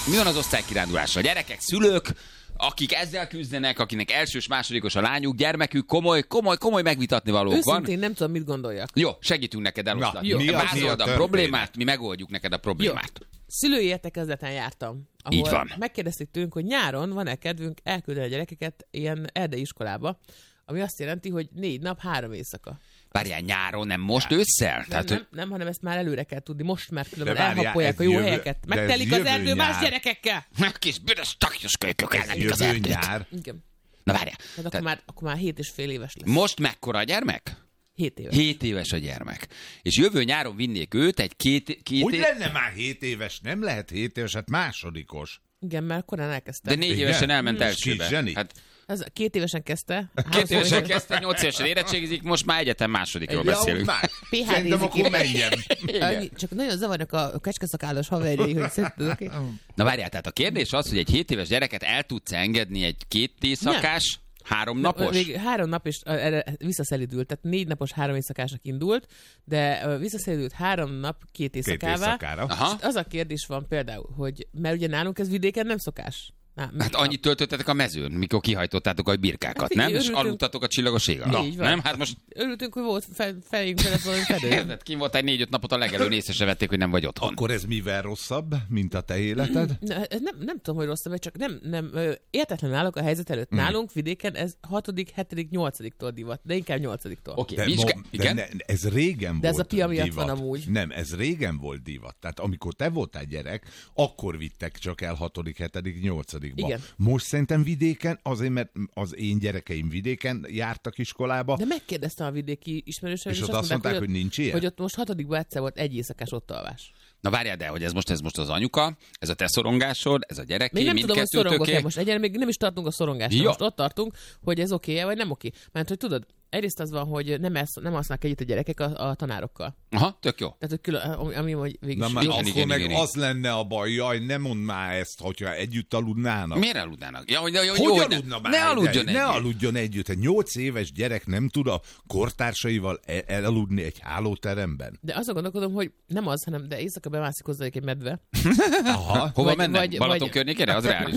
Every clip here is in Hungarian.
Mi van az osztálykirándulással? Gyerekek, szülők, akik ezzel küzdenek, akinek elsős, másodikos a lányuk, gyermekük, komoly megvitatni valók van. Őszintén nem tudom, mit gondoljak. Jó, segítünk neked eloszlatni. Vázolod a problémát, mi megoldjuk neked a problémát. Jó. Szülői értekezleten jártam, ahol Így van. megkérdezték tőlünk, hogy nyáron van-e kedvünk elküldeni a gyerekeket ilyen erdei iskolába, ami azt jelenti, hogy 4 nap, 3 éjszaka. Várjál, nyáron, nem most ősszel? Nem, hanem ezt már előre kell tudni, most már különben elhappolják a jó helyeket. Megtelik az erdő más gyerekekkel. Kis büdös taknyos kölykök ellenük az erdőt. Nyár. Igen. Na várjál. Tehát akkor már 7,5 éves lesz. Most mekkora a gyermek? 7 éves. 7 éves a gyermek. És jövő nyáron vinnék őt egy két Hogy lenne már 7 éves? Nem lehet 7 éves, hát másodikos. Igen, mert korán elkezdte. De 4 évesen elment elsőbe. Zseni. Hát Ez 2 évesen kezdte. 2 évesen kezdte, 8 évesen érettségizik, most már egyetem másodikról beszélünk. PhD-zik. Szerintem akkor menjen. Csak nagyon zavarnak a kecskeszakállas haverjai, hogy szerinted, oké? Na várjál, tehát a kérdés az, hogy egy 7 éves gyereket el tudsz engedni egy 2 éjszakás, 3 napos? 3 nap és visszaszelidült, tehát 4 napos 3 éjszakásnak indult, de visszaszelidült 3 nap 2 éjszakává. Aha. Az a kérdés van például, hogy mert ugye nálunk ez vidéken nem szokás. Hát annyit töltöttetek a mezőn, mikor kihajtottátok a birkákat, Hát, nem? És örültünk. aludtatok a csillagos ég alatt. Nem? Hát most Örültünk, hogy volt fejünk felett valami fedő. érted, kim volt egy 4-5 napot a legelőn, észre se vették, hogy nem vagy otthon. Akkor ez mivel rosszabb, mint a te életed? Nem tudom, hogy rosszabb, csak nem értetlen állok a helyzet előtt. Nálunk vidéken ez 6., 7., 8-tól divat, de inkább 8-tól. Oké, Igen? Ez régen De ez volt a pia miatt divat. van amúgy. Nem, ez régen volt divat. Tehát amikor te voltál gyerek, akkor vittek csak el 6., 7., 8-ba. Igen. Most szerintem vidéken, azért mert az én gyerekeim vidéken jártak iskolába, De megkérdeztem a vidéki ismerősöm, és ott azt mondták, hogy nincs ilyen? Hogy ott most 6-ban egyszer volt egy éjszakás ott alvás. Na várjál, de hogy ez most az anyuka, ez a te szorongásod, ez a gyereké, Még nem tudom, hogy szorongok-e mindkettőtöké. most. Egyelőre még nem is tartunk a szorongásra. Jó. Most ott tartunk, hogy ez oké-e, vagy nem oké. Mert hogy tudod, egyrészt az van, hogy nem használnak együtt a gyerekek a tanárokkal. Aha, tök jó. Tehát, hogy külön, ami hogy végig Na is. már Jó. akkor igen, meg igen. az lenne a baj, jaj, ne mondd már ezt, hogyha együtt aludnának. Miért aludnának? Ja, hogy Hogy jó, aludna már? ne aludjon Ne együtt. aludjon együtt. Egy 8 éves gyerek nem tud a kortársaival elaludni egy hálóteremben. De azon gondolkodom, hogy nem az, hanem de éjszaka bemászik hozzá egy medve. Aha. Hova Vagy- mennek? vagy- Balaton vagy- környékére? Az reális.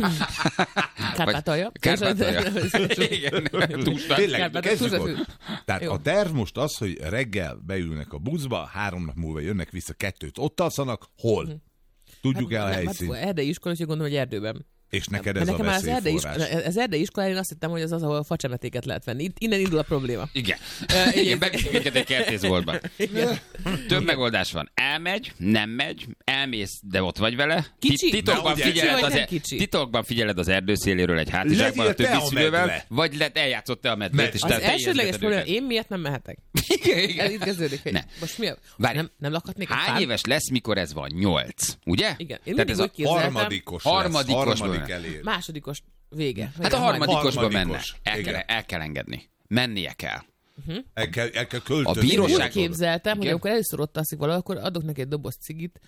Kárpátalja. Kárpátalja. Igen, túlsnak. Tényleg, Kárpátalja, kezdjük túlzafű. ott. Tehát Jó. a terv most az, hogy reggel beülnek a buszba, 3 nap múlva jönnek vissza, 2-t ott alszanak. Hol? Tudjuk el a helyszínt. Erdei iskola, úgyhogy gondolom, hogy erdőben. És neked Mert ez a nekem már veszélyforrás. az erdei iskolán én azt hittem, hogy az az, ahol facsemetéket lehet venni. Innen indul a probléma. Igen. Igen, beviszik minket egy kertészboltba. Több megoldás van. Elmegy, nem megy, elmész, de ott vagy vele. Kicsi? Titokban Na, ugye, figyeled, kicsi vagy az nem kicsi? titokban figyeled az erdőszéléről egy hátizsákban a Legyél te többi a szülővel, medve. vagy eljátszott te a medvét, és Az te elsődleges ijesztgeted probléma, őket. én miért nem mehetek? Igen, igen. Ez itt kezdődik, hogy Ne. most mi a... Várj. Nem lakhatnék a Hány fán? éves lesz, mikor ez van? 8, ugye? Igen. Én Tehát mindig ez a úgy képzeltem, Harmadikos Harmadikos lesz, harmadik lenne. elér. másodikos vége. Hát a harmadikosba menne. Harmadikos. Igen. El kell engedni. Mennie kell. El kell költözni. A bíróság- Úgy képzeltem, hogy Igen. amikor először ott alszik valahol, akkor adok neki egy doboz cigit,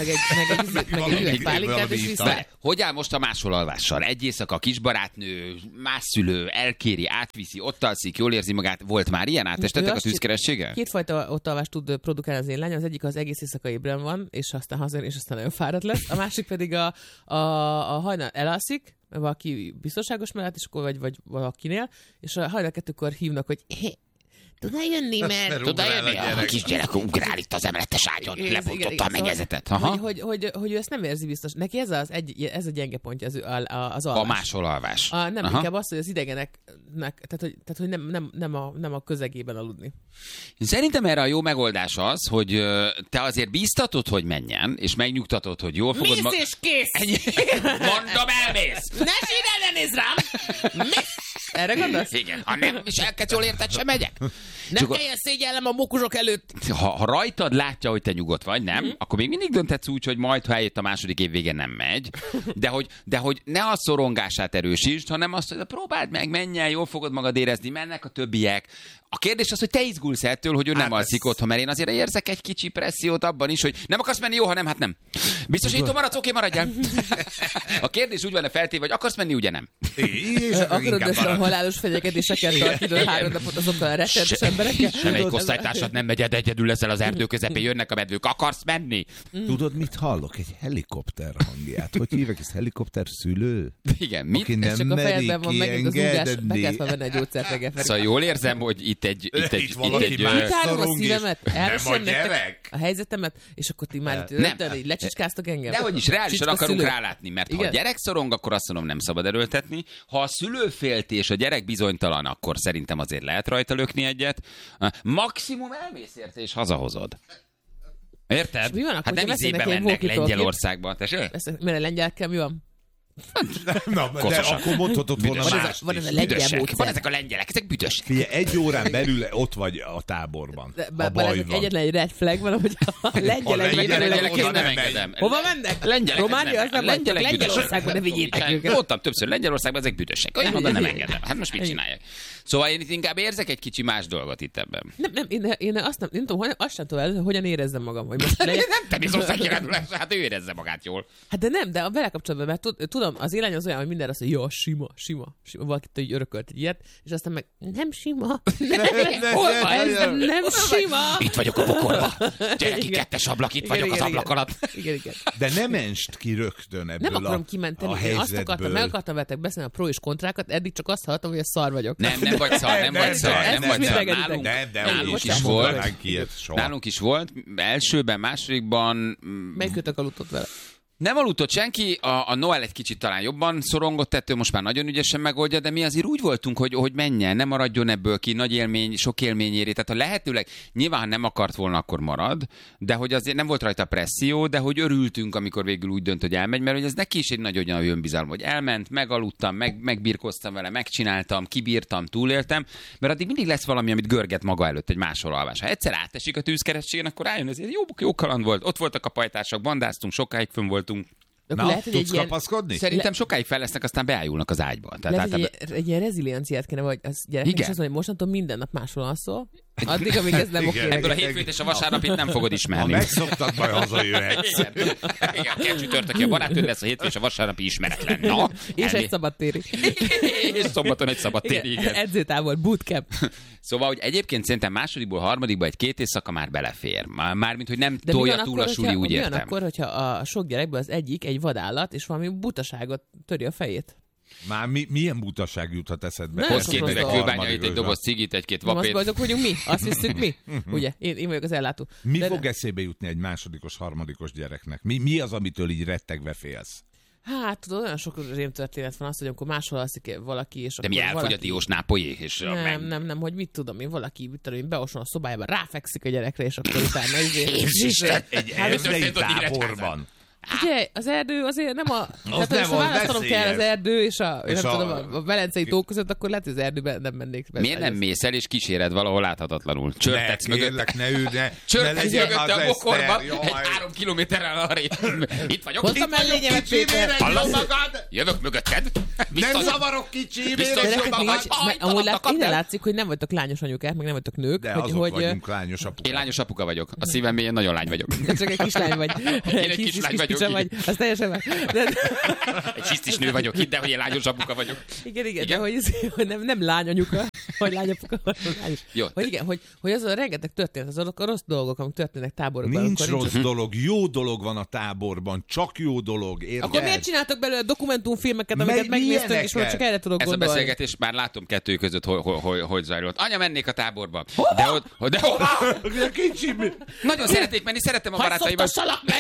meg egy pálinkát, és vissza. Várj, hogy áll most a másolalvással? Egy éjszaka kisbarátnő, más szülő, elkéri, átviszi, ott alszik, jól érzi magát. Volt már ilyen? Átestetek a tűzkerességgel? Kétfajta ott alvást tud produkálni az én lányom. Az egyik az egész éjszaka ébren van, és aztán hazajön, és aztán nagyon fáradt lesz. A másik pedig a hajnal elalszik, valaki biztonságos mellett, és akkor vagy valakinél, és a hajnal 2-kor hívnak, hogy tud jönni, mert... Tud eljönni? A kisgyerek ugrál itt az emeletes ágyon, Igen, lebontotta igen, a mennyezetet. Aha. Hogy ő ezt nem érzi biztos. Neki ez a gyenge pontja az A alvás. másolalvás. Nem, Aha. inkább az, hogy az idegeneknek, tehát hogy nem a közegében aludni. Szerintem erre a jó megoldás az, hogy te azért bíztatod, hogy menjen, és megnyugtatod, hogy jól fogod Mész és kész! Mondom, elmész! Ne sírj, ne nézz rám! Mész! Erre gondolsz? Igen, ha nem viselkedsz jól érted, sem megyek. Nem Csak kelljen szégyellem a mokusok előtt! ha rajtad látja, hogy te nyugodt vagy, nem? Akkor még mindig dönthetsz úgy, hogy majd, ha eljött a második év vége, nem megy. De hogy ne a szorongását erősítsd, hanem azt, hogy próbáld meg, menj el, jól fogod magad érezni, mennek a többiek. A kérdés az, hogy te izgulsz ettől, hogy ő nem alszik otthon, mert én azért érzek egy kicsi pressziót abban is, hogy nem akarsz menni, jó, ha nem, hát nem. Biztosító maradsz, oké, maradjál. A kérdés úgy van feltéve, hogy akarsz menni, ugye nem. És akkor Akarod inkább össze a maradj halálos fenyegetéseket tart idő 3 napot azokkal a rettenetes emberekkel. Semmelyik osztálytársad nem megy egyedül leszel az erdő közepén, jönnek a medvők, akarsz menni? Tudod, mit hallok? Egy helikopter hangját. Hogy hívják ezt? Helikopter szülő? Igen, mit? Aki Ez nem csak a meri fejedben van megint az ugás, be kiengedni. kellett már venni egy gyógyszert reggel. Szóval jól érzem, hogy itt egy valaki más. Kitálom a Szorong is. szívemet, Nem a elmesem gyerek. nektek a helyzetemet, és akkor ti már Nem. így lecsicskáztok engem. Dehogy is, reálisan Csicska akarunk szülő. rálátni, mert ha Igen? a gyerek szorong, akkor azt mondom, nem szabad erőltetni. Ha a szülő félti és a gyerek bizonytalan, akkor szerintem azért lehet rajta lökni egyet. Maximum elmész érte és hazahozod. Érted? És mi van akkor, Hát nem hogyha izébe vesznek egy mennek walkie-talkie-t? Lengyelországba. Tessék? Mert a lengyelekkel mi van? Na, de Koszosak. akkor mondhatod volna Büdösek. mást Van is. ez a lengyel Büdösek. módszer. Van ezek a lengyelek, ezek büdösek. Figyelj, 1 órán belül ott vagy a táborban. Ha baj van. Egyetlen egy red flag van, hogy a lengyelek lengyelek megjelennek. oda nem nem engedem. Hova mennek? Lengyelek, Románia, az nem lengyelek vagy, büdösek. Lengyelországban ne vigyétek őket. Mondtam többször, Lengyelországban ezek büdösek. Olyan oda nem engedem. Hát most mit csinálják? Szóval én itt inkább érzek egy kicsi más dolgot itt ebben. Nem, én azt nem tudom, azt sem tudom, hogy hogyan érezzem magam. Hogy most Nem te bizonság kirándulás, hát ő érezze magát jól. Hát de nem, de a vele kapcsolatban, mert tudom, az irány az olyan, hogy minden azt mondja, jó, sima. Valakit így örökölt egy ilyet, és aztán meg nem sima. Hol van? Ez nem sima. Itt vagyok a bokorba. Gyere ki, Igen. 2-es ablak, itt Igen, vagyok az igen, ablak igen. alatt. Igen. De ne menst ki rögtön ebből Nem akarom kimenteni, a én azt akartam, helyzetből. meg akartam veletek beszélni a pro és kontrákat, eddig csak azt hallottam, hogy a szar vagyok. Nem vagy szar, nem vagy szar, nem vagy szar. nem, Nálunk is nem volt. mondanánk ilyet soha. Nálunk is volt. Elsőben, másodikban Melyikőtök aludtott vele? nem aludtott senki, a Noel egy kicsit talán jobban szorongott ettől, most már nagyon ügyesen megoldja, de mi azért úgy voltunk, hogy menjen, ne maradjon ebből ki, nagy élmény, sok élményéré, tehát a lehetőleg, nyilván ha nem akart volna, akkor marad, de hogy azért nem volt rajta presszió, de hogy örültünk, amikor végül úgy dönt, hogy elmegy, mert hogy ez neki is egy nagy olyan önbizalom, hogy elment, megaludtam, megbirkoztam vele, megcsináltam, kibírtam, túléltem, mert addig mindig lesz valami, amit görget maga előtt egy máshol alvás. Ha egyszer átesik a tűzkeresztségen, akkor rájön, ez jó kaland volt, ott voltak a pajtások, bandáztunk, sokáig fönn voltunk. De Na, akkor lehet, hogy tudsz egy ilyen, kapaszkodni? Szerintem sokáig fel lesznek, aztán beájulnak az ágyba. Tehát lehet, hogy egy ilyen rezilienciát kéne, vagy az gyereknek is Igen. azt mondja, hogy mostantól minden nap máshol alszol, addig, amíg ez nem oké. Igen. ebből a neked. hétfőt és a vasárnapit nem fogod Ha ismerni. megszoktad, majd hazajöhetsz. Igen, kell csütörtöki a barátod lesz, a hétfő és a vasárnapi ismeretlen. Na, És egy szabadtéri. és szombaton egy szabadtéri, igen. Edzőtábor, bootcamp. Szóval, hogy egyébként szerintem másodikból, harmadikból egy 2 éjszaka már belefér. Mármint, hogy nem De tolja túl a suli, úgy mi van értem. akkor, hogyha a sok gyerekből az egyik egy vadállat, és valami butaságot töri a fejét? Már milyen butaság juthat eszedbe? Nem, Hoz sok 2 rossz üveg dolog. kőbányait, egy doboz cigit, egy-két Nem azt vapét. boldog vagyunk mi? Azt hiszük mi? Ugye? Én vagyok az ellátó. Mi De- fog eszébe jutni egy másodikos, harmadikos gyereknek? Mi az, amitől így rettegve félsz? Hát tudod, olyan sok rémtörténet van az, hogy amikor máshol alszik valaki, és De mi akkor elfogy a valaki... diós nápolyé, és Nem, hogy mit tudom én, valaki, mit tudom én, beoson a szobájába, ráfekszik a gyerekre, és akkor utána Isten! Egy Hát, erdei történt ott táborban. Ugye, az erdő azért nem a... Tehát, nem, ha az választanom kell az veszélyes. erdő és a a Velencei tó között, akkor lehet, hogy az erdőben nem mennék. Miért nem mész el és kíséred valahol láthatatlanul? Ne, Csörtetsz mögött. kérlek, ne ülj, ne Csörtetsz legyen mögötte az a bokorba, Eszter, egy jaj. 3 kilométerrel arrébb. Itt vagyok. Hoztam mellényemet, Péter! Hallasz? Jövök mögötted. Nem Biztos- zavarok kicsi, Biztos, miért hogy Gyerekek, jobban még vagy. vagy, amúgy innen látszik, hogy nem vagytok lányos anyukák, meg nem vagytok nők. De hogy, azok hogy, vagyunk lányos apukák. Én lányos apuka vagyok. A szívem mélyen nagyon lány vagyok. csak egy kislány vagy. egy kislány vagyok, kicsa vagy. Az teljesen meg. De, Egy hisztis nő vagyok, hidd el, hogy én lányos apuka vagyok. igen, de hogy nem lányanyuka, vagy lányapuka, hanem lányos. Jó. Hogy igen, hogy az a rengeteg történet, azok a rossz dolgok, amik történnek táborokban. Nincs amikor rossz dolog, jó dolog van a táborban, csak jó dolog, érted? Akkor miért csináltok belőle dokumentumfilmeket, amiket Meg megnéztünk, és milyeneket? most csak erre tudok Ez a gondolni? beszélgetés már látom kettő között, hogy zajlott. Anya, mennék a táborba. De Kicsi, nagyon szeretnék menni, szeretem a barátaimat. meg!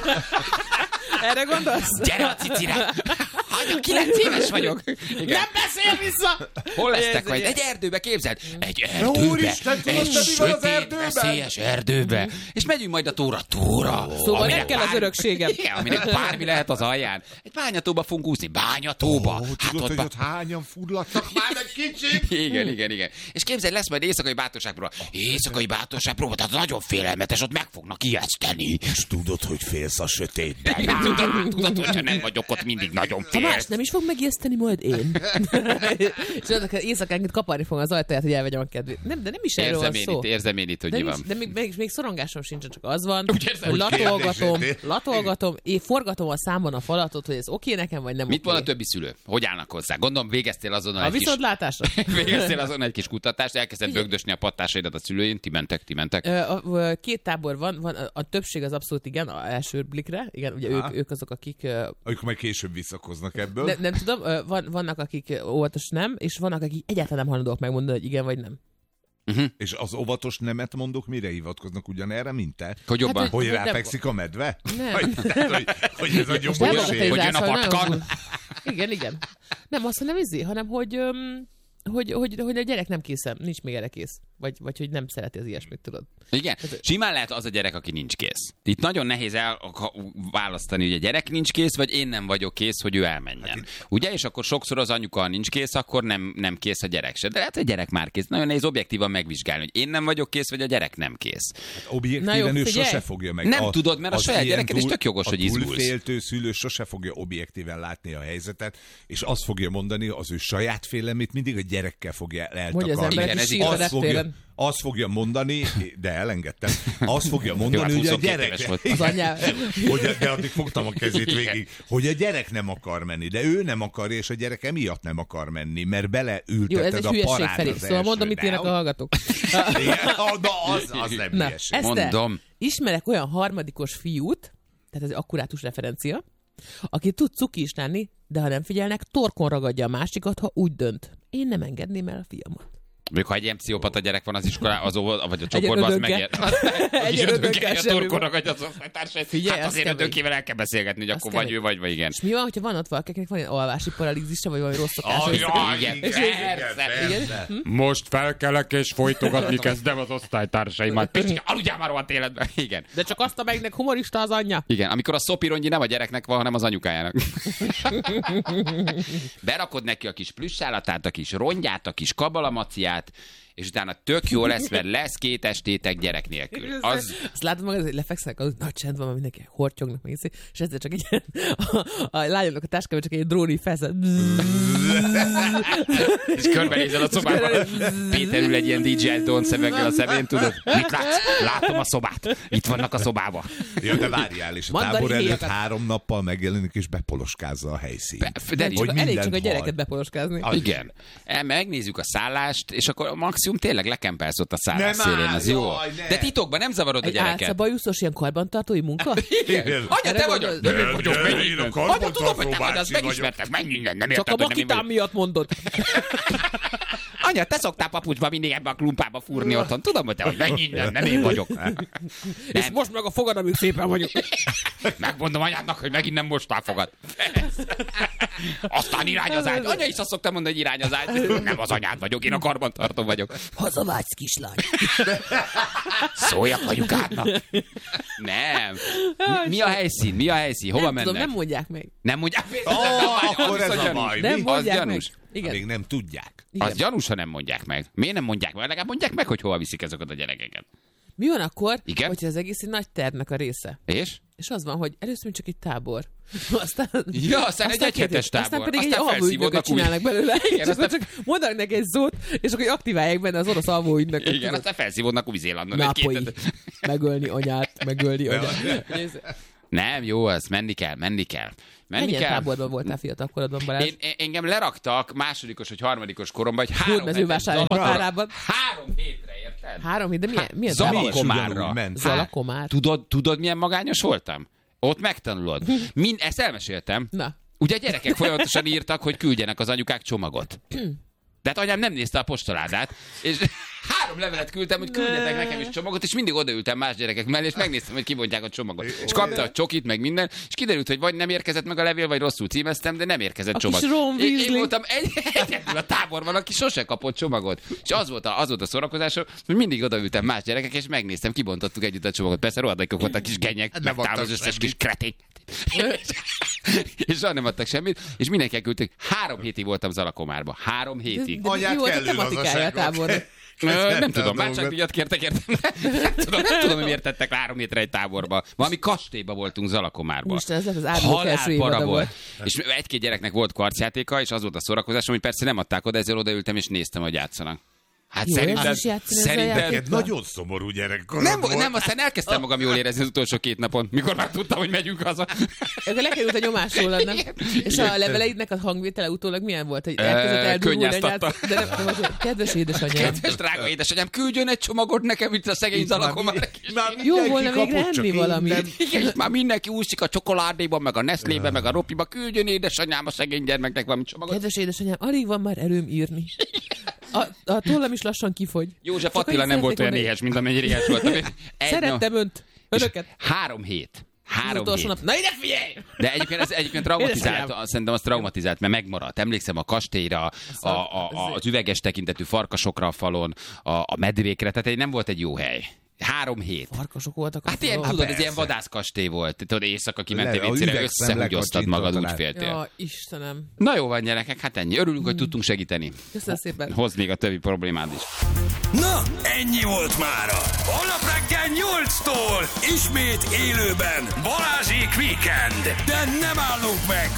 Erre gondolsz? Gyere a cicire! Anya, 9 éves vagyok. Igen. Nem beszél vissza! Hol lesztek Ez majd? egy- Egy erdőbe, képzeld? Egy erdőbe. Úristen, tudod, Egy te mi van az sötét, erdőben? veszélyes erdőbe. És megyünk majd a tóra. Szóval Aminek nem kell az örökségem. Igen, aminek bármi lehet az alján. Egy bányatóba fogunk úszni. Bányatóba. Tudod, hogy ott hányan furladtak már egy kicsit? Igen. És képzeld, lesz majd éjszakai bátorságpróba. Éjszakai bátorságpróba, tehát nagyon félelmetes, ott meg fognak ijeszteni. És tudod, hogy félsz a sötétben. Tudod, hogyha nem vagyok ott, mindig nagyon Ha már Más nem is fog megijeszteni majd én. És azok éjszakánként kaparni fogom az ajtaját, hogy elvegyem a kedvét. Nem, de nem is erről van szó. Érzem én itt, hogy mi van. De még szorongásom sincsen, csak az van, érzem, hogy hogy latolgatom, én forgatom a számon a falatot, hogy ez oké nekem, vagy nem Mit oké. mond a többi szülő? Hogy állnak hozzá? Gondolom végeztél azonnal A egy kis... viszontlátásra? Végeztél azon egy kis kutatást, elkezdett bögdösni a pattásaidat a szülőin, ti mentek. Két tábor van, a többség az abszolút igen, a első blikre, igen, ugye ők azok, akik... Ők majd később visszakoznak ebből. Nem tudom, vannak, akik óvatos nem, és vannak, akik egyáltalán nem hajlandóak megmondani, hogy igen vagy nem. És az óvatos nemet mondok, mire hivatkoznak ugyanerre, mint te? Hogy jobban. Hát, Hogy nem- ráfekszik a medve? Nem. Hogy ez a Most gyomoroség? elmondod, hogy jön a Zászló, patka. nagyon fur. Igen. Nem azt nem hanem hogy a gyerek nem készen, nincs még erre kész. Vagy hogy nem szereti az ilyesmit, tudod. Igen. Simán lehet az a gyerek, aki nincs kész. Itt nagyon nehéz választani, hogy a gyerek nincs kész, vagy én nem vagyok kész, hogy ő elmenjen. Ugye? És akkor sokszor az anyuka nincs kész, akkor nem kész a gyerek se. De lehet, hogy a gyerek már kész. Nagyon nehéz objektívan megvizsgálni, hogy én nem vagyok kész, vagy a gyerek nem kész. Objektíven ő figyelj. sose fogja meg. Nem tudod, mert a saját ilyen gyereked is tök jogos, hogy izgulsz. A túlféltő szülő sose fogja objektíven látni a helyzetet, és azt fogja mondani, az ő saját félelmét mindig a gyerekkel fogja Hogy az eltakarni. ember Igen, is ez sír a Azt fogja, reptéren. azt fogja mondani, de elengedtem, azt fogja Jó, mondani, hát hogy a 22 gyerek... éves volt. Az anyám. De addig fogtam a kezét Igen. végig, hogy a gyerek nem akar menni, de ő nem akarja, és a gyerek emiatt nem akar menni, mert Jó, ez beleülteted egy a hülyeség, parát Feri. az Szóval mondom, mit írnak a elsőre. hallgatók. Igen, az nem Na, hülyeség. Mondom. Ismerek olyan harmadikos fiút, tehát ez egy akkurátus referencia, aki tud cuki is lenni, de ha nem figyelnek, torkon ragadja a másikat, ha úgy dönt. Én nem engedném el a fiamat. Még ha egy ilyen pszichopata gyerek van az iskolában, vagy a csoportban, az ödönke. megér. Egy ödönke a semmi torkon van. ragadja az osztálytársait. Figyelj, Hát az azért kemény. ödönkével el kell beszélgetni, hogy Az akkor kemény. vagy ő, vagy igen. És mi van, hogyha van ott valakinek van ilyen alvási paralízise, vagy valami rossz szokása? Igen, És- persze. Igen? Most felkelek és folytogatni kezdem az osztálytársaimat. Picsi, aludjál már rohadt életben. Igen. De csak azt a megnek humorista az anyja. Igen, amikor a szopirongyi nem a gyereknek van, hanem az anyukájának. Berakod neki a kis plüssállatát, a kis rongyát, a kis kabalamaciát, és utána tök jó lesz, mert lesz 2 estétek gyerek nélkül. Azt látod magad, hogy lefekszenek, az nagy csend van, mindenki hortyognak, meg iszi, és ezzel csak egy a lányomnak a táskában csak egy dróni felszed. És körbenézel a szobában. Péter ül egy ilyen DJ Don szemeggel a szemén, tudod? Mit látsz? Látom a szobát. Itt vannak a szobában. Ja, de várjál, és a Mandarin tábor előtt héjakat. 3 nappal megjelenik, és bepoloskázza a helyszínt. De Elég hogy csak, elég mindent csak a gyereket hall. bepoloskázni. igen. Megnézzük a szállást, és akkor maximum tényleg lekempelsz ott a szállás Nem szélén, áll, az jó. jaj, ne. De titokban nem zavarod a Egy gyereket. álcabajuszos ilyen karbantartói munka? Igen. Anya, Erre te gondolsz? vagy. De nem vagyok, De menj én innen. a Anya, tudom, hogy te vagy, az bácsi megismertek, menj innen, nem Csak érted, a hogy nem én makitám vagyok. miatt mondod. Anya, te szoktál papucsba mindig ebbe a klumpába fúrni otthon. Tudom, hogy te vagy, menj innen, nem én vagyok. És most meg a fogad, amíg szépen vagyok. Megmondom anyádnak, hogy megint nem mostál fogad. Aztán irány az ágy. Anya is azt szoktam mondani, hogy irány az ágy. Nem az anyád vagyok, én a karbantartó vagyok. Hazavágysz, kislány. Szóljak anyukádnak. Nem. Mi a helyszín? Mi a helyszín? Hova Nem mennek? tudom, nem mondják meg. Nem mondják. Akkor ez a gyanús. baj. Nem Mi? mondják meg. gyanús. Igen. Még nem tudják. Igen. Az gyanús, ha nem mondják meg. Miért nem mondják meg? Legalább mondják meg, hogy hova viszik ezeket a gyerekeket. Mi van akkor, Igen? hogyha az egész egy nagy tervnek a része? És? És az van, hogy először csak egy tábor. Aztán, Ja, aztán egy egyhetes tábor. Aztán pedig Aztán egy alvóügynököt felszívódnak úgy. csinálnak belőle. Igen, És akkor csak mondanak neki egy szót, és akkor aktiválják benne az orosz alvóügynököt. Igen, aztán felszívódnak Új-Zélandon. Nápolyi. egy-két- Megölni anyát, megölni anyát. Nem, jó az, menni kell. Menni Milyen kell. táborban voltál fiatal korodban, Balázs? Engem leraktak másodikos vagy harmadikos koromban, hogy 3 Hódmezővásárhely hetet- határában. 3 hétre, érted? 3 hét, de milyen tábor? Zalakomárra. Ugyanúgy ment. Zalakomár. Tudod, milyen magányos voltam? Ott megtanulod. Ezt elmeséltem. Na, Ugye a gyerekek folyamatosan írtak, hogy küldjenek az anyukák csomagot. De hát anyám nem nézte a postaládát, és 3 levelet küldtem, hogy küldjetek nekem is csomagot, és mindig odaültem más gyerekek mellé, és megnéztem, hogy kibontják a csomagot. És kapta a csokit, meg minden, és kiderült, hogy vagy nem érkezett meg a levél, vagy rosszul címeztem, de nem érkezett A csomag. kis Ron Én Weasley. voltam egyedül a táborban, aki sose kapott csomagot. És az volt a szórakozásom, hogy mindig odaültem más gyerekek, és megnéztem, kibontottuk együtt a csomagot. Persze rohadékok volt a kis genyek, megtáll az összes kis kretény. És soha nem adtak semmit, és mindenki elküldték. 3 hétig voltam Zalakomárba. 3 hétig. de mi Anyát volt a kellő tematikája a lazaságnak. tábornak? Nem tudom, váltságdíjat kértek, értem. Nem tudom, hogy miért tettek 3 méterre egy táborba. Valami kastélyba voltunk Zalakomárban. Most ez az árnyék első évada volt. És 1-2 gyereknek volt kvarcjátéka, és az volt a szórakozás, amit persze nem adták oda, ezért odaültem, és néztem, hogy játszanak. Hát Jó, szerintem Nagyon szomorú gyerekkor. nem, aztán elkezdtem magam jól érezni az utolsó 2 napon, mikor már tudtam, hogy megyünk haza. Akkor lekerült a nyomás rólad, nem? És a leveleidnek a hangvétele utólag milyen volt? Hogy elkezdett eldurulni könnyáztatta. de nem, kedves édesanyám. Kedves drága édesanyám, küldjön egy csomagot nekem itt a szegény Zalakomár. Jó volna még enni valamit. Igen, már mindenki úszik a csokoládéban, meg a Nestlébe, meg a Ropiba, küldjön édesanyám a szegény gyermeknek valami csomagot. Kedves édesanyám, alig van már erőm írni. A tollam is lassan kifogy. József Attila nem volt olyan éhes, mint amennyire éhes voltam. Szerettem önt, önöket. 3 hét. 3 hét. Nap. Na ide figyelj! De egyébként traumatizált, szerintem az traumatizált, mert megmaradt. Emlékszem a kastélyra, az üveges tekintetű farkasokra a falon, a medvékre, tehát nem volt egy jó hely. 3 hét. Farkasok voltak. Hát ilyen, tudod, ez ilyen vadászkastély volt. Tudod, éjszaka kimentél vécére, összehúgyoztad magad, úgy féltél. Ja, Istenem. Na jó van, gyerekek, hát ennyi. Örülünk, hogy tudtunk segíteni. Köszönöm szépen. Hozd még a többi problémád is. Na, ennyi volt mára. Holnap reggel 8-tól ismét élőben Balázsék Weekend. De nem állunk meg.